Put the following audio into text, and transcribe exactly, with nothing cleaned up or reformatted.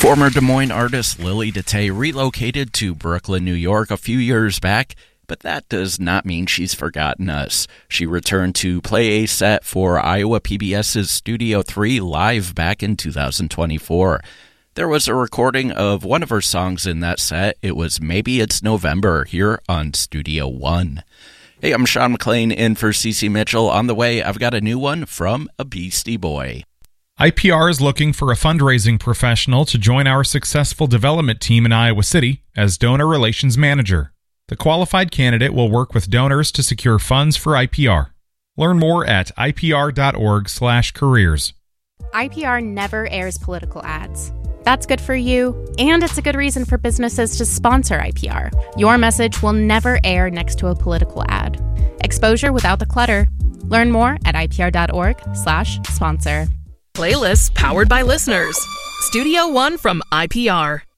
Former Des Moines artist Lily Detay relocated to Brooklyn, New York a few years back, but that does not mean she's forgotten us. She returned to play a set for Iowa P B S's Studio three live back in two thousand twenty-four. There was a recording of one of her songs in that set. It was Maybe It's November here on Studio one. Hey, I'm Sean McLean in for Cece Mitchell. On the way, I've got a new one from a Beastie Boy. I P R is looking for a fundraising professional to join our successful development team in Iowa City as donor relations manager. The qualified candidate will work with donors to secure funds for I P R. Learn more at ipr.org slash careers. I P R never airs political ads. That's good for you, and it's a good reason for businesses to sponsor I P R. Your message will never air next to a political ad. Exposure without the clutter. Learn more at ipr.org slash sponsor. Playlists powered by listeners. Studio One from I P R.